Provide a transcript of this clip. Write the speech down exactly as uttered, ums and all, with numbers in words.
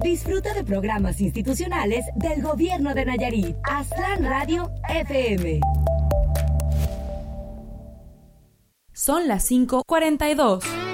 Disfruta de programas institucionales del Gobierno de Nayarit. Aztlán Radio F M. Son las cinco cuarenta y dos.